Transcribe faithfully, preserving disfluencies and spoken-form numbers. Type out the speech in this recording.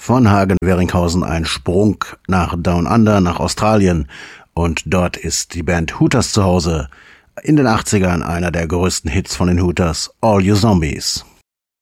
von Hagen-Weringhausen ein Sprung nach Down Under, nach Australien. Und dort ist die Band Hooters zu Hause. In den achtzigern einer der größten Hits von den Hooters, All You Zombies.